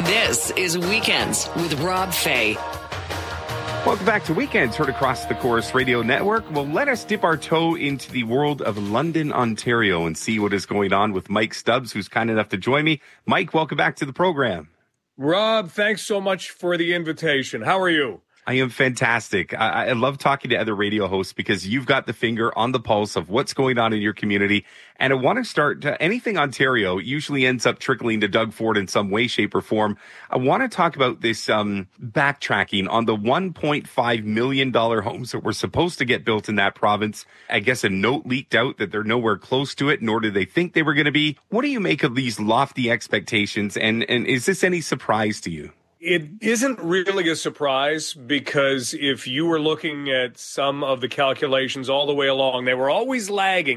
This is Weekends with Rob Fay. Welcome back to Weekends, heard across the Chorus Radio Network. Well, let us dip our toe into the world of London, Ontario, and see what is going on with Mike Stubbs, who's kind enough to join me. Mike, welcome back to the program. Rob, thanks so much for the invitation. How are you? I am fantastic. I love talking to other radio hosts because you've got the finger on the pulse of what's going on in your community. And I want to start anything Ontario usually ends up trickling to Doug Ford in some way, shape, or form. I want to talk about this backtracking on the $1.5 million homes that were supposed to get built in that province. I guess a note leaked out that they're nowhere close to it, nor did they think they were going to be. What do you make of these lofty expectations? And is this any surprise to you? It isn't really a surprise because if you were looking at some of the calculations all the way along, they were always lagging.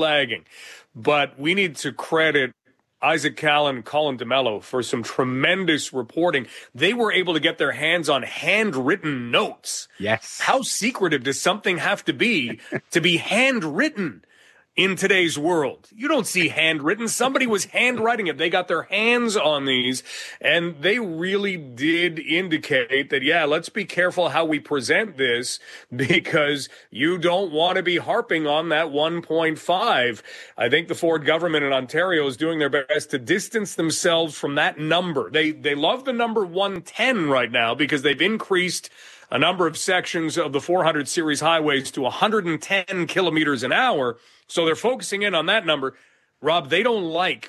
But we need to credit Isaac Callan and Colin DeMello for some tremendous reporting. They were able to get their hands on handwritten notes. Yes. How secretive does something have to be handwritten? In today's world, you don't see handwritten. Somebody was handwriting it. They got their hands on these, and they really did indicate that, yeah, let's be careful how we present this because you don't want to be harping on that 1.5. I think the Ford government in Ontario is doing their best to distance themselves from that number. They love the number 110 right now because they've increased a number of sections of the 400 series highways to 110 kilometers an hour. So they're focusing in on that number. Rob, they don't like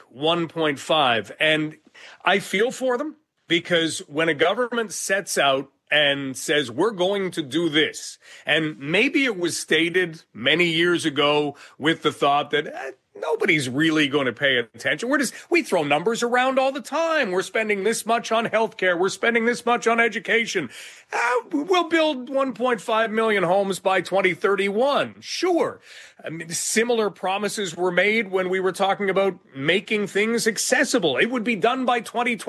1.5. And I feel for them because when a government sets out and says, we're going to do this, and maybe it was stated many years ago with the thought that nobody's really going to pay attention. We throw numbers around all the time. We're spending this much on healthcare. We're spending this much on education. We'll build 1.5 million homes by 2031. Sure. I mean, similar promises were made when we were talking about making things accessible. It would be done by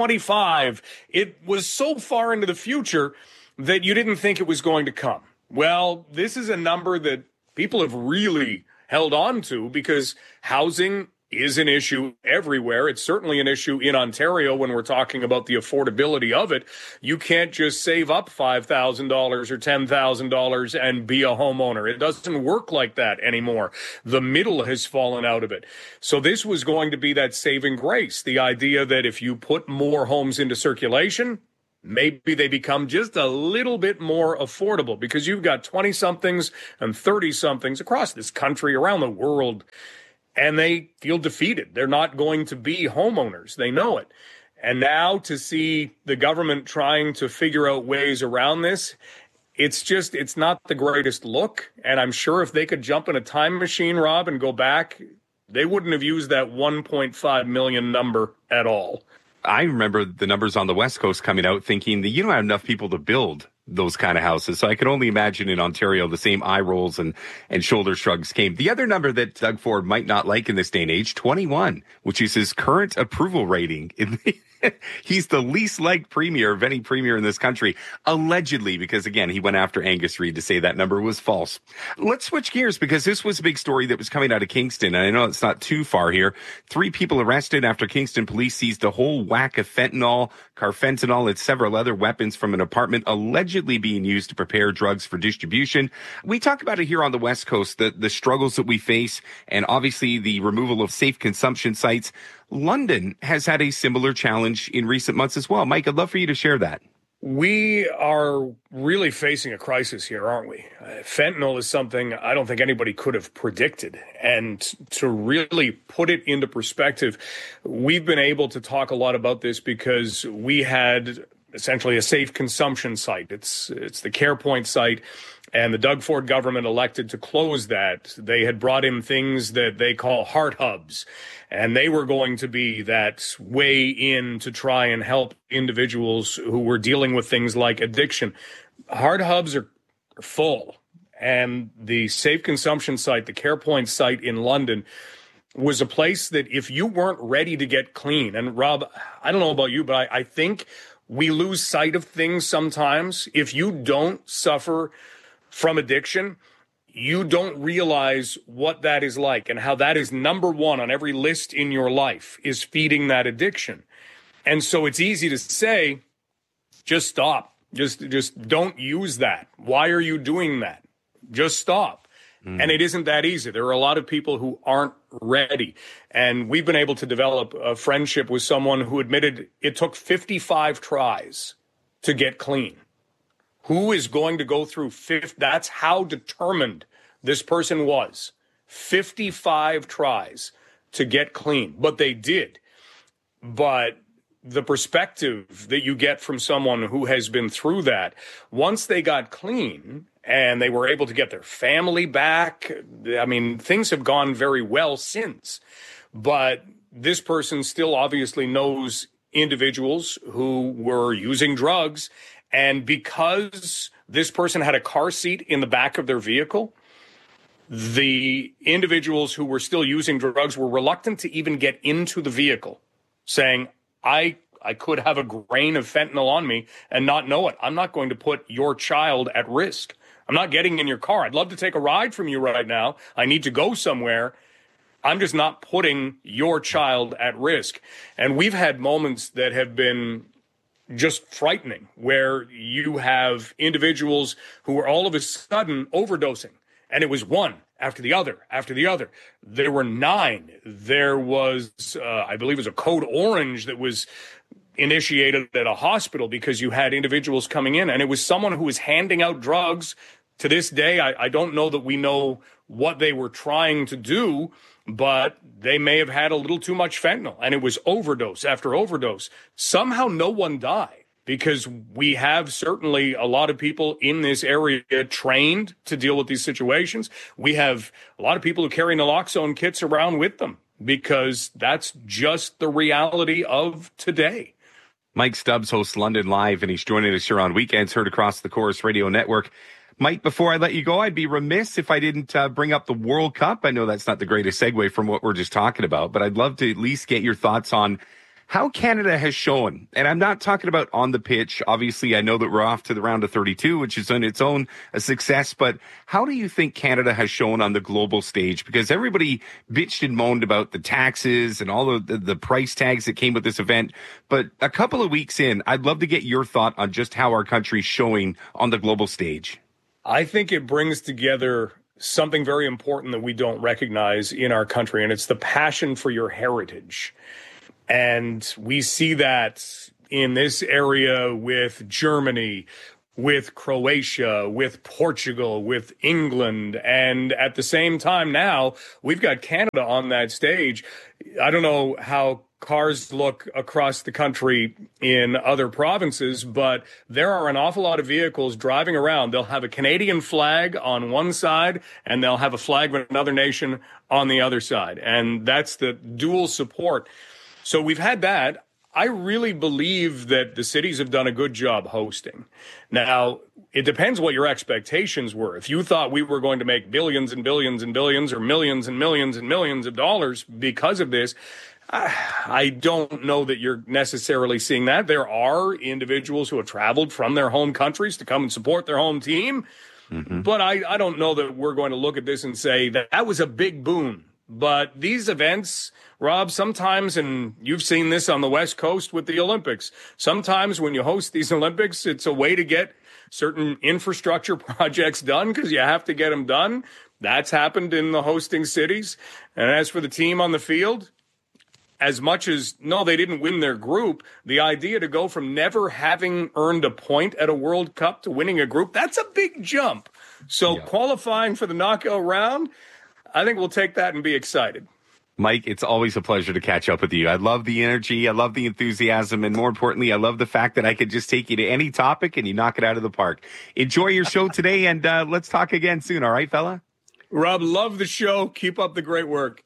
2025. It was so far into the future that you didn't think it was going to come. Well, this is a number that people have really held on to because housing is an issue everywhere. It's certainly an issue in Ontario when we're talking about the affordability of it. You can't just save up $5,000 or $10,000 and be a homeowner. It doesn't work like that anymore. The middle has fallen out of it. So this was going to be that saving grace, the idea that if you put more homes into circulation, maybe they become just a little bit more affordable because you've got 20-somethings and 30-somethings across this country, around the world, and they feel defeated. They're not going to be homeowners. They know it. And now to see the government trying to figure out ways around this, it's not the greatest look. And I'm sure if they could jump in a time machine, Rob, and go back, they wouldn't have used that 1.5 million number at all. I remember the numbers on the West Coast coming out thinking that you don't have enough people to build those kind of houses. So I could only imagine in Ontario, the same eye rolls and shoulder shrugs came. The other number that Doug Ford might not like in this day and age, 21, which is his current approval rating. He's the least liked premier of any premier in this country, allegedly, because again, he went after Angus Reid to say that number was false. Let's switch gears because this was a big story that was coming out of Kingston. And I know it's not too far here. 3 people arrested after Kingston police seized a whole whack of fentanyl, carfentanil, and several other weapons from an apartment allegedly being used to prepare drugs for distribution. We talk about it here on the West Coast, the struggles that we face, and obviously the removal of safe consumption sites. London has had a similar challenge in recent months as well. Mike, I'd love for you to share that. We are really facing a crisis here, aren't we? Fentanyl is something I don't think anybody could have predicted. And to really put it into perspective, we've been able to talk a lot about this because we had essentially a safe consumption site. It's the CarePoint site. And the Doug Ford government elected to close that. They had brought in things that they call heart hubs, and they were going to be that way in to try and help individuals who were dealing with things like addiction. Heart hubs are full, and the safe consumption site, the CarePoint site in London, was a place that if you weren't ready to get clean, and Rob, I don't know about you, but I think we lose sight of things sometimes. If you don't suffer from addiction, you don't realize what that is like and how that is number one on every list in your life is feeding that addiction. And so it's easy to say, just stop. Just don't use that. Why are you doing that? Just stop. And it isn't that easy. There are a lot of people who aren't ready. And we've been able to develop a friendship with someone who admitted it took 55 tries to get clean. Who is going to go through 50? That's how determined this person was. 55 tries to get clean. But they did. But the perspective that you get from someone who has been through that, once they got clean and they were able to get their family back, I mean, things have gone very well since. But this person still obviously knows individuals who were using drugs. And because this person had a car seat in the back of their vehicle, the individuals who were still using drugs were reluctant to even get into the vehicle, saying, I could have a grain of fentanyl on me and not know it. I'm not going to put your child at risk. I'm not getting in your car. I'd love to take a ride from you right now. I need to go somewhere. I'm just not putting your child at risk. And we've had moments that have been just frightening, where you have individuals who are all of a sudden overdosing. And it was one after the other, after the other. There were 9. There was, I believe it was a code orange that was initiated at a hospital because you had individuals coming in. And it was someone who was handing out drugs. To this day, I don't know that we know what they were trying to do, but they may have had a little too much fentanyl. And it was overdose after overdose. Somehow no one died, because we have certainly a lot of people in this area trained to deal with these situations. We have a lot of people who carry naloxone kits around with them, because that's just the reality of today. Mike Stubbs hosts London Live, and he's joining us here on Weekends, heard across the Corus Radio Network. Mike, before I let you go, I'd be remiss if I didn't bring up the World Cup. I know that's not the greatest segue from what we're just talking about, but I'd love to at least get your thoughts on how Canada has shown. And I'm not talking about on the pitch. Obviously, I know that we're off to the round of 32, which is on its own a success. But how do you think Canada has shown on the global stage? Because everybody bitched and moaned about the taxes and all of the price tags that came with this event. But a couple of weeks in, I'd love to get your thought on just how our country's showing on the global stage. I think it brings together something very important that we don't recognize in our country, and it's the passion for your heritage. And we see that in this area with Germany, with Croatia, with Portugal, with England. And at the same time now, we've got Canada on that stage. I don't know how cars look across the country in other provinces, but there are an awful lot of vehicles driving around. They'll have a Canadian flag on one side, and they'll have a flag of another nation on the other side. And that's the dual support. So we've had that. I really believe that the cities have done a good job hosting. Now, it depends what your expectations were. If you thought we were going to make billions and billions and billions, or millions and millions and millions of dollars because of this, I don't know that you're necessarily seeing that. There are individuals who have traveled from their home countries to come and support their home team. Mm-hmm. But I don't know that we're going to look at this and say that was a big boon. But these events, Rob, sometimes, and you've seen this on the West Coast with the Olympics, sometimes when you host these Olympics, it's a way to get certain infrastructure projects done because you have to get them done. That's happened in the hosting cities. And as for the team on the field, as much as, no, they didn't win their group, the idea to go from never having earned a point at a World Cup to winning a group, that's a big jump. So qualifying for the knockout round, I think we'll take that and be excited. Mike, it's always a pleasure to catch up with you. I love the energy. I love the enthusiasm. And more importantly, I love the fact that I could just take you to any topic and you knock it out of the park. Enjoy your show today, and let's talk again soon. All right, fella? Rob, love the show. Keep up the great work.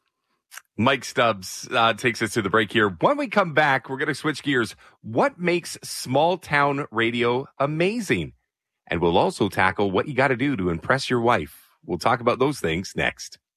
Mike Stubbs takes us to the break here. When we come back, we're going to switch gears. What makes small town radio amazing? And we'll also tackle what you got to do to impress your wife. We'll talk about those things next.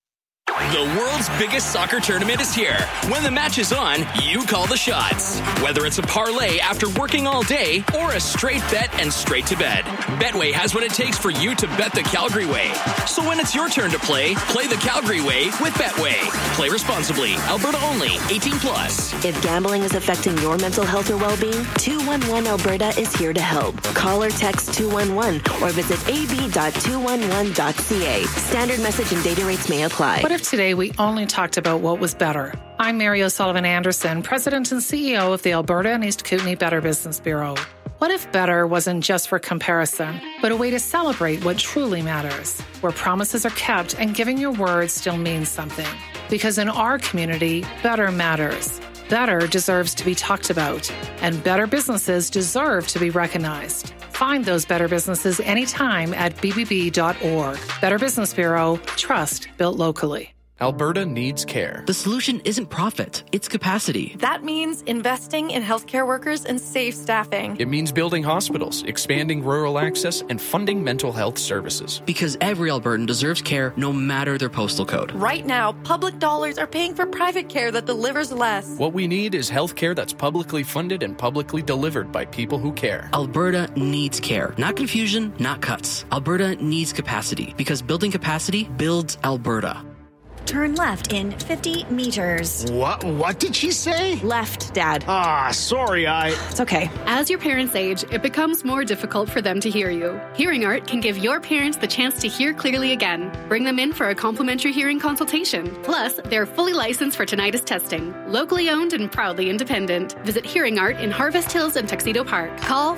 The world's biggest soccer tournament is here. When the match is on, you call the shots. Whether it's a parlay after working all day or a straight bet and straight to bed, Betway has what it takes for you to bet the Calgary way. So when it's your turn to play the Calgary way with Betway. Play responsibly. Alberta only. 18 plus. If gambling is affecting your mental health or well-being, 211 Alberta is here to help. Call or text 211 or visit ab.211.ca. Standard message and data rates may apply. What if today we only talked about what was better? I'm Mary O'Sullivan Anderson, President and CEO of the Alberta and East Kootenay Better Business Bureau. What if better wasn't just for comparison, but a way to celebrate what truly matters, where promises are kept and giving your word still means something? Because in our community, better matters. Better deserves to be talked about, and better businesses deserve to be recognized. Find those better businesses anytime at bbb.org. Better Business Bureau, trust built locally. Alberta needs care. The solution isn't profit, it's capacity. That means investing in healthcare workers and safe staffing. It means building hospitals, expanding rural access, and funding mental health services. Because every Albertan deserves care no matter their postal code. Right now, public dollars are paying for private care that delivers less. What we need is healthcare that's publicly funded and publicly delivered by people who care. Alberta needs care. Not confusion, not cuts. Alberta needs capacity. Because building capacity builds Alberta. Turn left in 50 meters. What did she say? Left, Dad. Sorry, It's okay. As your parents age, it becomes more difficult for them to hear you. Hearing Art can give your parents the chance to hear clearly again. Bring them in for a complimentary hearing consultation. Plus, they're fully licensed for tinnitus testing. Locally owned and proudly independent. Visit Hearing Art in Harvest Hills and Tuxedo Park. Call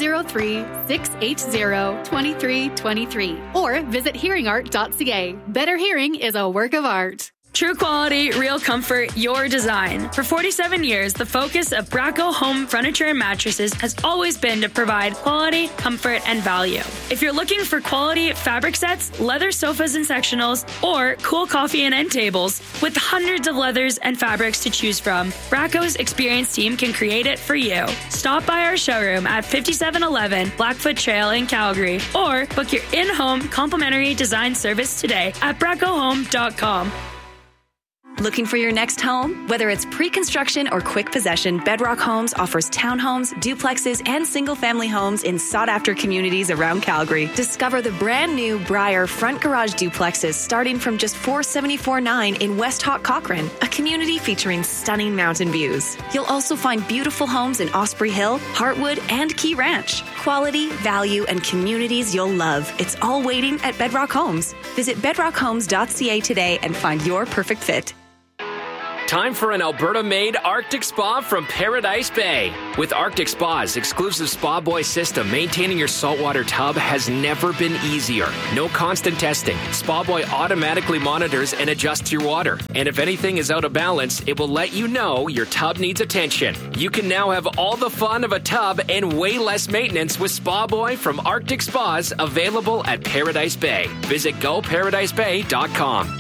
403-680-2323 or visit hearingart.ca. Better hearing is a work of art. True quality, real comfort, your design. For 47 years, the focus of Bracco Home Furniture and Mattresses has always been to provide quality, comfort, and value. If you're looking for quality fabric sets, leather sofas and sectionals, or cool coffee and end tables, with hundreds of leathers and fabrics to choose from, Bracco's experienced team can create it for you. Stop by our showroom at 5711 Blackfoot Trail in Calgary, or book your in-home complimentary design service today at braccohome.com. Looking for your next home? Whether it's pre-construction or quick possession, Bedrock Homes offers townhomes, duplexes, and single-family homes in sought-after communities around Calgary. Discover the brand-new Briar front garage duplexes starting from just $474.9 in West Hawk Cochrane, a community featuring stunning mountain views. You'll also find beautiful homes in Osprey Hill, Heartwood, and Key Ranch. Quality, value, and communities you'll love. It's all waiting at Bedrock Homes. Visit bedrockhomes.ca today and find your perfect fit. Time for an Alberta-made Arctic Spa from Paradise Bay. With Arctic Spa's exclusive Spa Boy system, maintaining your saltwater tub has never been easier. No constant testing. Spa Boy automatically monitors and adjusts your water. And if anything is out of balance, it will let you know your tub needs attention. You can now have all the fun of a tub and way less maintenance with Spa Boy from Arctic Spas, available at Paradise Bay. Visit GoParadiseBay.com.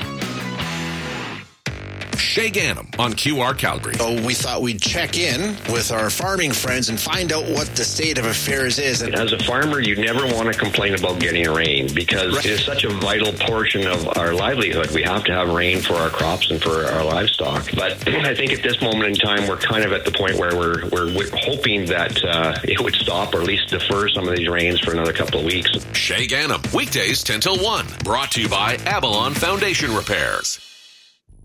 Shay Gannam on QR Calgary. So we thought we'd check in with our farming friends and find out what the state of affairs is. As a farmer, you never want to complain about getting rain because it is such a vital portion of our livelihood. We have to have rain for our crops and for our livestock. But I think at this moment in time, we're kind of at the point where we're hoping that it would stop or at least defer some of these rains for another couple of weeks. Shay Gannam, weekdays 10 till 1. Brought to you by Avalon Foundation Repairs.